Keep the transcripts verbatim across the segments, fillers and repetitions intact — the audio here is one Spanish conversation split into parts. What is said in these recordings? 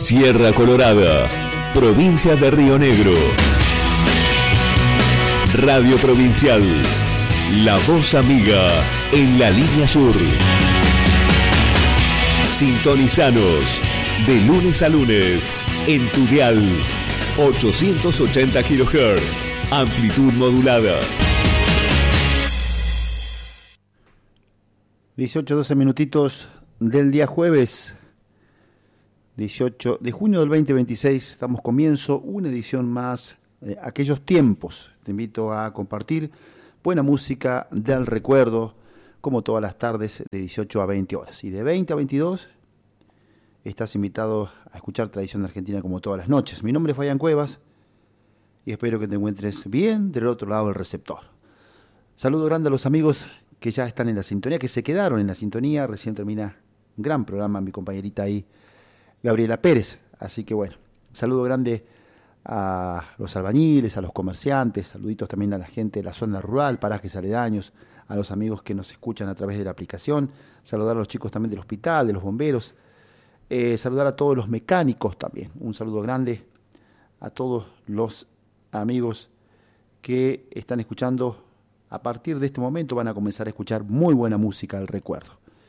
Sierra Colorada, provincia de Río Negro. Radio Provincial, la voz amiga en la línea sur. Sintonizanos de lunes a lunes en tu dial ochocientos ochenta kilohertz, amplitud modulada. dieciocho, doce minutitos del día jueves, dieciocho de junio del veinte veintiséis. Damos comienzo una edición más de Aquellos Tiempos. Te invito a compartir buena música del recuerdo, como todas las tardes de dieciocho a veinte horas. Y de veinte a veintidós estás invitado a escuchar Tradición Argentina como todas las noches. Mi nombre es Fabián Cuevas y espero que te encuentres bien del otro lado del receptor. Saludo grande a los amigos que ya están en la sintonía, que se quedaron en la sintonía. Recién termina un gran programa mi compañerita ahí, Gabriela Pérez. Así que bueno, saludo grande a los albañiles, a los comerciantes, saluditos también a la gente de la zona rural, parajes aledaños, a los amigos que nos escuchan a través de la aplicación, saludar a los chicos también del hospital, de los bomberos, eh, saludar a todos los mecánicos también. Un saludo grande a todos los amigos que están escuchando. A partir de este momento van a comenzar a escuchar muy buena música del recuerdo.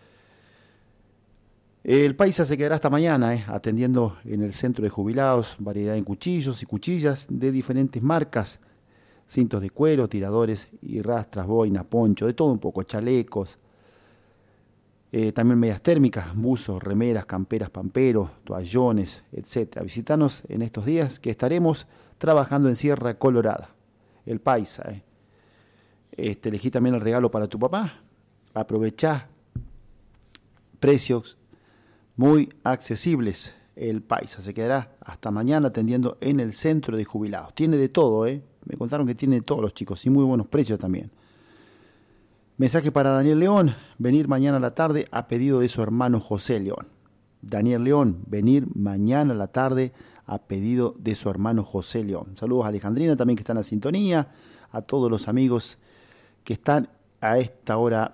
El Paisa se quedará hasta mañana, eh, atendiendo en el centro de jubilados, variedad en cuchillos y cuchillas de diferentes marcas, cintos de cuero, tiradores y rastras, boinas, poncho, de todo un poco, chalecos, eh, también medias térmicas, buzos, remeras, camperas, pamperos, toallones, etcétera. Visítanos en estos días que estaremos trabajando en Sierra Colorada. El Paisa, eh. Este, elegí también el regalo para tu papá. Aprovechá precios muy accesibles. El Paisa se quedará hasta mañana atendiendo en el centro de jubilados. Tiene de todo, ¿eh? Me contaron que tiene de todos los chicos y muy buenos precios también. Mensaje para Daniel León. Venir mañana a la tarde a pedido de su hermano José León. Daniel León, venir mañana a la tarde a pedido de su hermano José León. Saludos a Alejandrina también que está en la sintonía. A todos los amigos que están a esta hora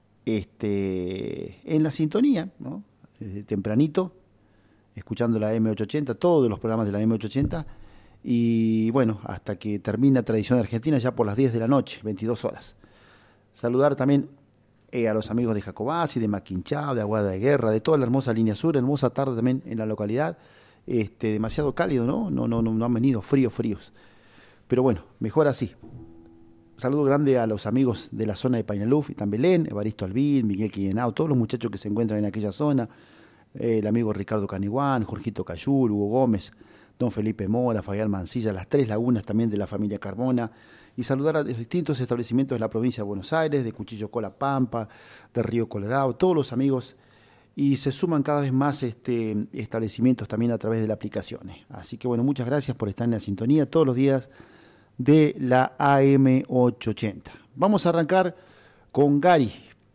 este, en la sintonía, ¿no? Desde tempranito, escuchando la eme ochocientos ochenta, todos los programas de la eme ochocientos ochenta, y bueno, hasta que termina Tradición Argentina ya por las diez de la noche, veintidós horas. Saludar también eh, a los amigos de Jacobasi, de Maquinchao, de Aguada de Guerra, de toda la hermosa línea sur, hermosa tarde también en la localidad, este, demasiado cálido, ¿no? No, no, no, no han venido fríos, fríos, pero bueno, mejor así. Saludo grande a los amigos de la zona de Painaluf y también Belén, Evaristo Albín, Miguel Quillenao, todos los muchachos que se encuentran en aquella zona, eh, el amigo Ricardo Caniguán, Jorgito Cayul, Hugo Gómez, don Felipe Mora, Fabián Mancilla, las tres lagunas también de la familia Carmona, y saludar a los distintos establecimientos de la provincia de Buenos Aires, de Cuchillo Cola Pampa, de Río Colorado, todos los amigos, y se suman cada vez más este, establecimientos también a través de las aplicaciones. Así que bueno, muchas gracias por estar en la sintonía todos los días de la A M ochocientos ochenta. Vamos a arrancar con Gary,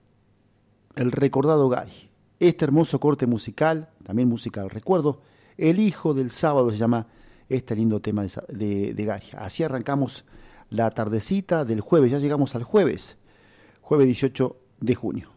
el recordado Gary. Este hermoso corte musical, también música del recuerdo, El Hijo del Sábado se llama este lindo tema de, de, de Gary. Así arrancamos la tardecita del jueves, ya llegamos al jueves, jueves dieciocho de junio.